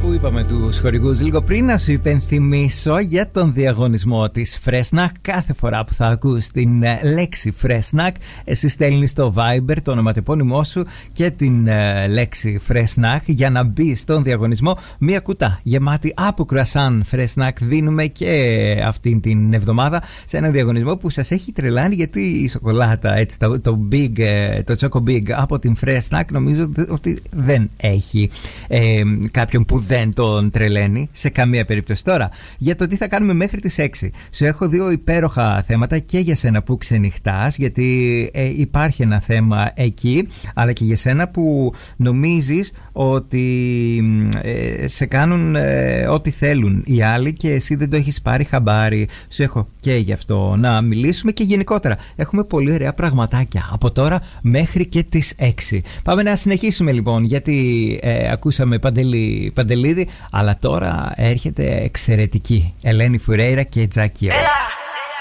Που είπαμε τους χορηγούς λίγο πριν, να σου υπενθυμίσω για τον διαγωνισμό της Fressnach. Κάθε φορά που θα ακούς την λέξη Fressnach, εσύ στέλνεις στο Viber το ονοματεπώνυμό σου και την λέξη Fressnach για να μπει στον διαγωνισμό. Μία κουτά γεμάτη από κρουασάν Fressnach δίνουμε και αυτήν την εβδομάδα σε έναν διαγωνισμό που σας έχει τρελάνει, γιατί η σοκολάτα, έτσι, το Choco Big από την Fressnach νομίζω ότι δεν έχει κάποιον που δεν τον τρελαίνει σε καμία περίπτωση. Τώρα, για το τι θα κάνουμε μέχρι τις 6. Σου έχω δύο υπέροχα θέματα και για σένα που ξενυχτάς, γιατί υπάρχει ένα θέμα εκεί, αλλά και για σένα που νομίζεις ότι σε κάνουν ό,τι θέλουν οι άλλοι και εσύ δεν το έχεις πάρει χαμπάρι. Σου έχω και γι' αυτό να μιλήσουμε και γενικότερα. Έχουμε πολύ ωραία πραγματάκια από τώρα μέχρι και τις 6. Πάμε να συνεχίσουμε λοιπόν, γιατί ακούσαμε Παντελίδη, αλλά τώρα έρχεται εξαιρετική Ελένη Φουρέιρα και Τζάκη.